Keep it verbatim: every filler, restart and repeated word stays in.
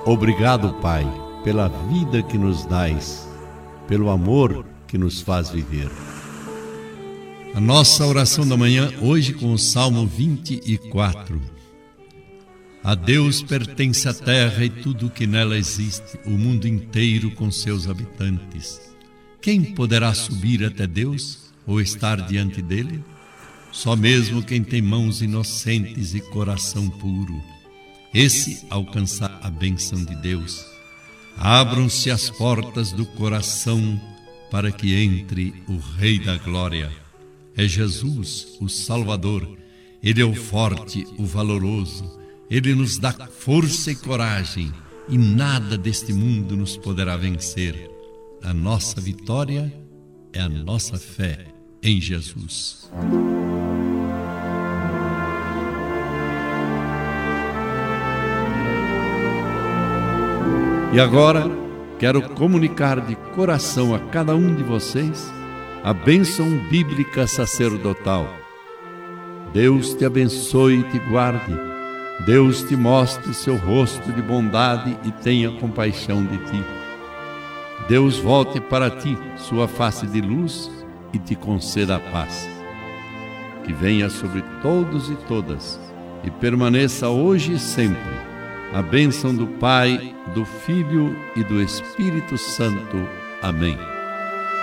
Obrigado, Pai, pela vida que nos dais, pelo amor que nos faz viver. A nossa oração da manhã, hoje com o Salmo vinte e quatro. A Deus pertence a terra e tudo o que nela existe, o mundo inteiro com seus habitantes. Quem poderá subir até Deus ou estar diante dele? Só mesmo quem tem mãos inocentes e coração puro. Esse alcançará a bênção de Deus. Abram-se as portas do coração para que entre o Rei da Glória. É Jesus, o Salvador. Ele é o forte, o valoroso. Ele nos dá força e coragem, e nada deste mundo nos poderá vencer. A nossa vitória é a nossa fé em Jesus. E agora, quero comunicar de coração a cada um de vocês a bênção bíblica sacerdotal. Deus te abençoe e te guarde. Deus te mostre seu rosto de bondade e tenha compaixão de ti. Deus volte para ti sua face de luz e te conceda a paz. Que venha sobre todos e todas e permaneça hoje e sempre a bênção do Pai, do Filho e do Espírito Santo. Amém.